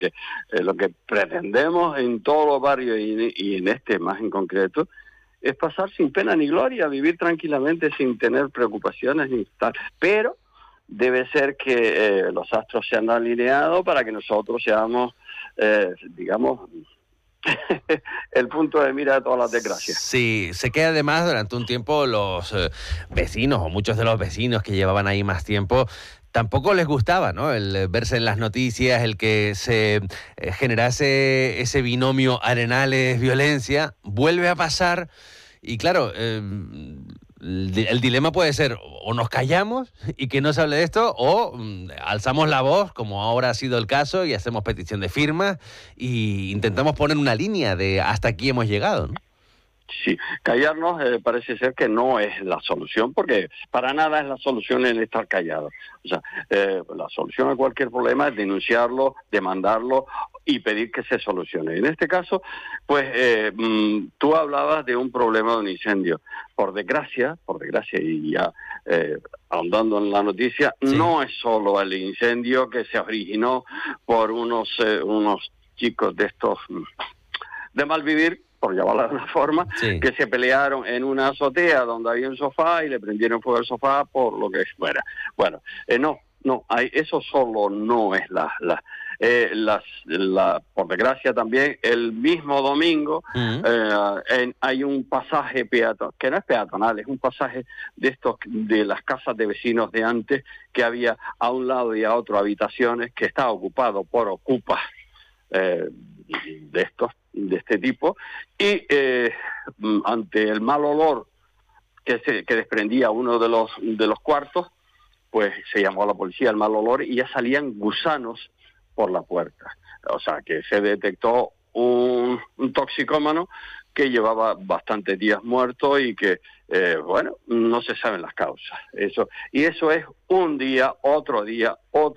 Lo que pretendemos en todos los barrios y en este más en concreto es pasar sin pena ni gloria, vivir tranquilamente sin tener preocupaciones ni tal. Pero debe ser que los astros se han alineado para que nosotros seamos, digamos, el punto de mira de todas las desgracias. Sí, sé que además durante un tiempo los vecinos o muchos de los vecinos que llevaban ahí más tiempo tampoco les gustaba, ¿no? El verse en las noticias, el que se generase ese binomio Arenales-violencia. Vuelve a pasar y claro, el dilema puede ser o nos callamos y que no se hable de esto o alzamos la voz, como ahora ha sido el caso, y hacemos petición de firmas y intentamos poner una línea de hasta aquí hemos llegado, ¿no? Sí, callarnos parece ser que no es la solución, porque para nada es la solución el estar callado. O sea, la solución a cualquier problema es denunciarlo, demandarlo y pedir que se solucione. En este caso, pues tú hablabas de un problema de un incendio. Por desgracia, y ya ahondando en la noticia, sí, no es solo el incendio que se originó por unos chicos de estos de malvivir, por llamarla de una forma, sí, que se pelearon en una azotea donde había un sofá y le prendieron fuego al sofá por lo que fuera. Bueno, eso solo no es por desgracia también, el mismo domingo hay un pasaje peatonal, que no es peatonal, es un pasaje de estos, de las casas de vecinos de antes, que había a un lado y a otro habitaciones, que está ocupado por ocupas de este tipo, y ante el mal olor que desprendía uno de los cuartos, pues se llamó a la policía, el mal olor, y ya salían gusanos por la puerta. O sea, que se detectó un toxicómano que llevaba bastantes días muerto y que, no se saben las causas. Eso es un día, otro día,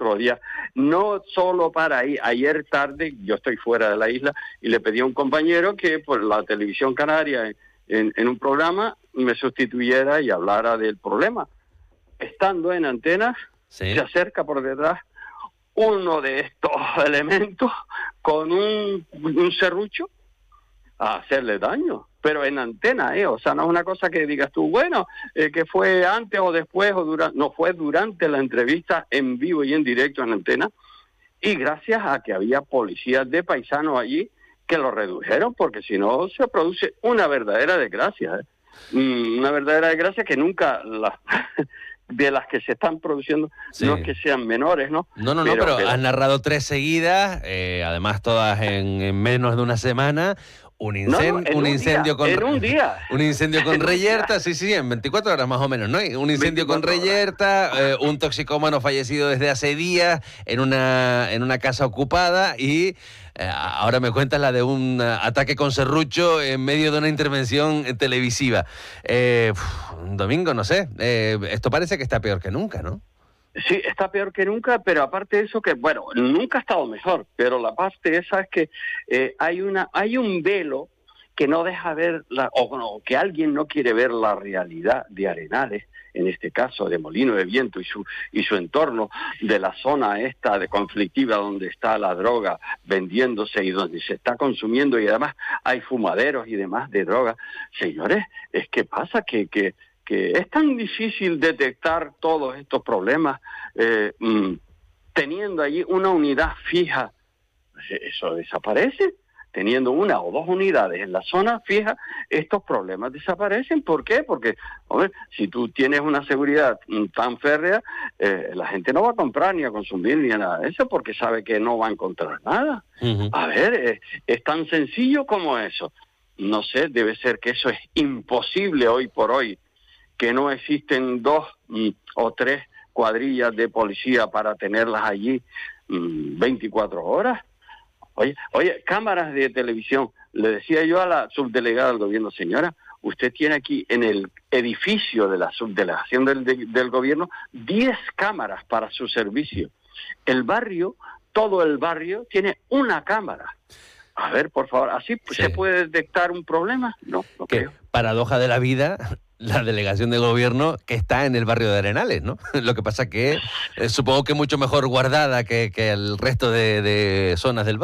no solo para ahí. Ayer tarde, yo estoy fuera de la isla, y le pedí a un compañero que por la televisión canaria, en un programa, me sustituyera y hablara del problema. Estando en antena, sí, se acerca por detrás uno de estos elementos con un serrucho a hacerle daño, pero en antena, o sea, no es una cosa que digas tú, que fue antes o después o durante, no, fue durante la entrevista en vivo y en directo en antena, y gracias a que había policías de paisanos allí que lo redujeron, porque si no se produce una verdadera desgracia, una verdadera desgracia que nunca de las que se están produciendo, sí, no es que sean menores, ¿no? No, pero has narrado 3 seguidas, además todas en menos de una semana. Un incendio con Reyerta, sí, en 24 horas más o menos, ¿no? Un incendio con Reyerta, un toxicómano fallecido desde hace días en una casa ocupada y ahora me cuentas la de un ataque con serrucho en medio de una intervención televisiva. Domingo, no sé, esto parece que está peor que nunca, ¿no? Sí, está peor que nunca, pero aparte de eso nunca ha estado mejor, pero la parte esa es que hay un velo que no deja ver, que alguien no quiere ver la realidad de Arenales, en este caso de Molino de Viento y su entorno, de la zona esta de conflictiva donde está la droga vendiéndose y donde se está consumiendo, y además hay fumaderos y demás de droga. Señores, es que pasa que es tan difícil detectar todos estos problemas teniendo allí una unidad fija. Eso desaparece. Teniendo una o dos unidades en la zona fija, estos problemas desaparecen. ¿Por qué? Porque, si tú tienes una seguridad tan férrea, la gente no va a comprar ni a consumir ni a nada de eso, porque sabe que no va a encontrar nada. Uh-huh. A ver, es tan sencillo como eso. No sé, debe ser que eso es imposible hoy por hoy, que no existen 2 o 3 cuadrillas de policía para tenerlas allí 24 horas. Oye, cámaras de televisión. Le decía yo a la subdelegada del gobierno, señora, usted tiene aquí en el edificio de la subdelegación del gobierno 10 cámaras para su servicio. Todo el barrio tiene una cámara. A ver, por favor, ¿así sí se puede detectar un problema? No creo. Paradoja de la vida, la delegación de gobierno que está en el barrio de Arenales, ¿no? Lo que pasa que supongo que mucho mejor guardada que el resto de zonas del barrio.